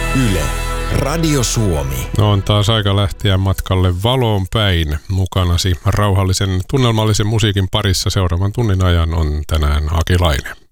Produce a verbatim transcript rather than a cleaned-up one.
Yle, Radio Suomi. No on taas aika lähteä matkalle valoon päin. Mukanasi rauhallisen tunnelmallisen musiikin parissa seuraavan tunnin ajan on tänään Aki Laine.